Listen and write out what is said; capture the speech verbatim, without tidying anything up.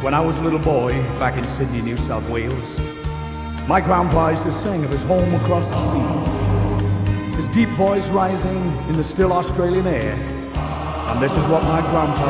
when I was a little boy back in Sydney, New South Wales, my grandpa used to sing of his home across the sea, his deep voice rising in the still Australian air. And this is what my grandpa